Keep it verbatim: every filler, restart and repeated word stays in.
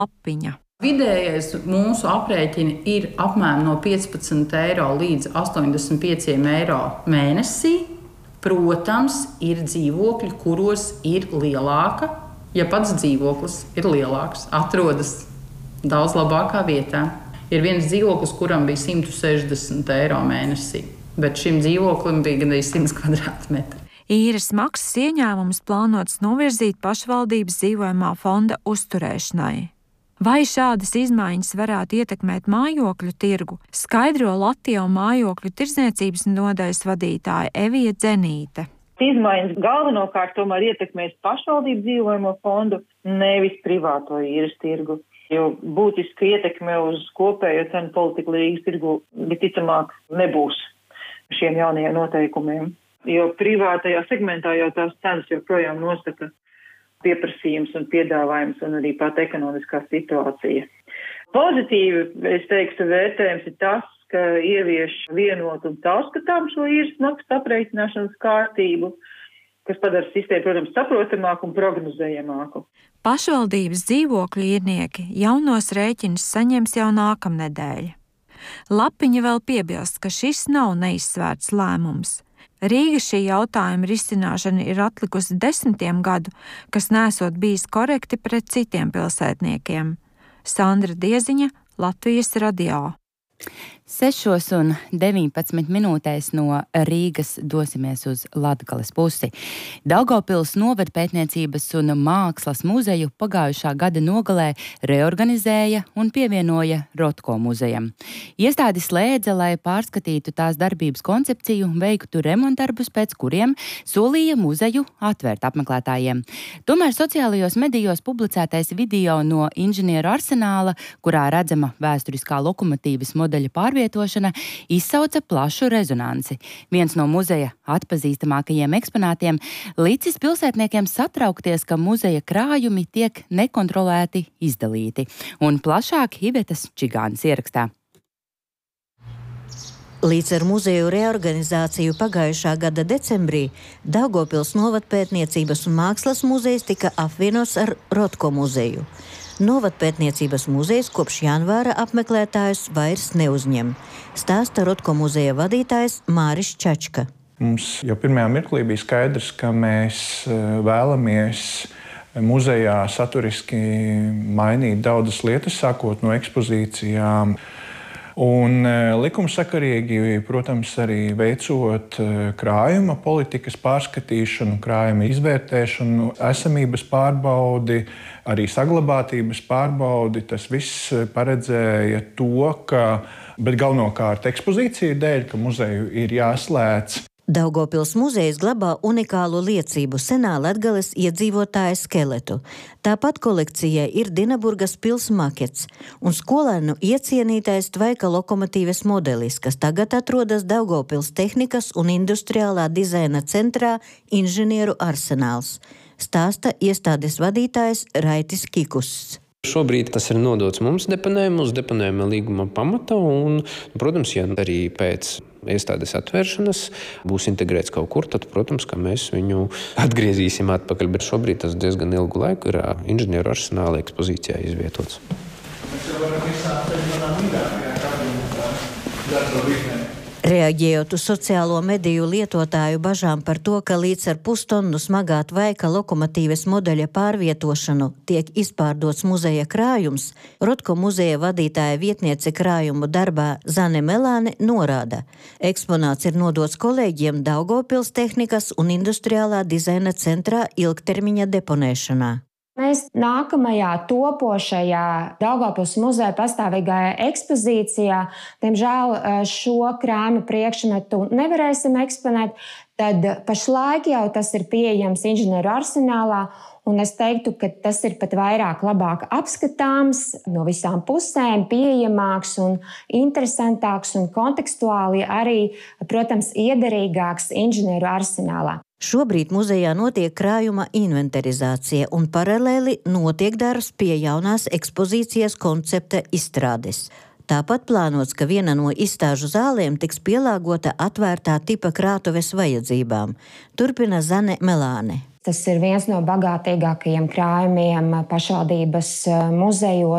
Lapiņa. Vidējais mūsu aprēķini ir apmēram no piecpadsmit eiro līdz astoņdesmit pieciem eiro mēnesī. Protams, ir dzīvokļi, kuros ir lielāka, ja pats dzīvoklis ir lielāks, atrodas daudz labākā vietā. Ir viens dzīvoklis, kuram bija simt sešdesmit eiro mēnesī, bet šim dzīvoklim bija gandrīz simt kvadrātmetri. Īres maksas ieņēmumus plānots novirzīt pašvaldības dzīvojamā fonda uzturēšanai. Vai šādas izmaiņas varētu ietekmēt mājokļu tirgu, skaidro Latvijas mājokļu tirdzniecības nodaļas vadītāja Evija Dzenīte. Izmaiņas galvenokārt tomēr ietekmēs pašvaldību dzīvojamo fondu, nevis privāto īres tirgu, jo būtiska ietekme uz kopējo cenu politiku Rīgas tirgu visticamāk nebūs šiem jaunajiem noteikumiem, jo privātajā segmentā jau tās cenas joprojām nosaka pieprasījums un piedāvājums un arī pat ekonomiskā situācija. Pozitīvi, es teiktu, vērtējums ir tas, ka ievieš vienotu un caurskatām šo īres maksas aprēķināšanas kārtību, kas padara sistēmu, protams, saprotamāku un prognozējamāku. Pašvaldības dzīvokļu īrnieki jaunos rēķinus saņems jau nākamnedēļ. Lapiņa vēl piebilst, ka šis nav neizsvērts lēmums. Rīga šī jautājuma risināšana ir atlikusi desmitiem gadu, kas nesot bijis korekti pret citiem pilsētniekiem. Sandra Dieziņa, Latvijas radio. sešos un deviņpadsmit minūtēs no Rīgas dosimies uz Latgales pusi. Daugavpils Novadpētniecības un mākslas muzeju pagājušā gada nogalē reorganizēja un pievienoja Rotko muzejam. Iestādi slēdza, lai pārskatītu tās darbības koncepciju un veiktu remontdarbus, pēc kuriem solīja muzeju atvērt apmeklētājiem. Tomēr sociālajos medijos publicētais video no inženieru arsenāla, kurā redzama vēsturiskā lokomotīvas modeļa pārvietošana, izsauca plašu rezonanci. Viens no muzeja atpazīstamākajiem eksponātiem licis pilsētniekiem satraukties, ka muzeja krājumi tiek nekontrolēti izdalīti. Un plašāk Ivetas Čigānas ierakstā. Līdz ar muzeju reorganizāciju pagājušā gada decembrī Daugavpils Novadpētniecības un mākslas muzejs tika apvienots ar Rotko muzeju. Novadpētniecības muzejs kopš janvāra apmeklētājus vairs neuzņem, stāsta Rotko muzeja vadītājs Māris Čačka. Mums jau pirmajā mirklī bija skaidrs, ka mēs vēlamies muzejā saturiski mainīt daudzas lietas, sākot no ekspozīcijām. Un likumsakarīgi, protams, arī veicot krājuma politikas pārskatīšanu, krājuma izvērtēšanu, esamības pārbaudi, arī saglabātības pārbaudi. Tas viss paredzēja to, ka, bet galvenokārt ekspozīciju dēļ, ka muzeju ir jāslēdz. Daugavpils muzejs glabā unikālu liecību senā Latgales iedzīvotāja skeletu. Tāpat kolekcijai ir Dinaburgas pils makets un skolēnu iecienītais tvaika lokomotīves modelis, kas tagad atrodas Daugavpils tehnikas un industriālā dizaina centrā Inženieru arsenāls, stāsta iestādes vadītājs Raitis Kikuss. Šobrīd tas ir nodots mums deponējuma, uz deponējuma līguma pamata un, protams, ja arī pēc iestādes atvēršanas būs integrēts kaut kur, tad, protams, ka mēs viņu atgriezīsim atpakaļ, bet šobrīd tas diezgan ilgu laiku ir inženieru arsenāla ekspozīcijā izvietots. Mēs jau varam visām manām mīļākajām kādiem darba virknēm. Reaģējot uz sociālo mediju lietotāju bažām par to, ka līdz ar pustonnu smagā tvaika lokomotīves modeļa pārvietošanu tiek izpārdots muzeja krājums, Rotko muzeja vadītāja vietniece krājumu darbā Zane Melāne norāda. Eksponāts ir nodots kolēģiem Daugavpils tehnikas un industriālā dizaina centrā ilgtermiņa deponēšanā. Mēs nākamajā topošajā Daugavpils muzeja pastāvīgajā ekspozīcijā, diemžēl šo krājuma priekšmetu nevarēsim eksponēt, tad pašlaik jau tas ir pieejams inženieru arsenālā, un es teiktu, ka tas ir pat vairāk labāk apskatāms, no visām pusēm pieejamāks un interesantāks un kontekstuāli arī, protams, iederīgāks inženieru arsenālā. Šobrīd muzejā notiek krājuma inventarizācija un paralēli notiek darbs pie jaunās ekspozīcijas koncepta izstrādes. Tāpat plānots, ka viena no izstāžu zālēm tiks pielāgota atvērtā tipa krātuves vajadzībām, turpina Zane Melāne. Tas ir viens no bagātīgākajiem krājumiem pašvaldības muzejos.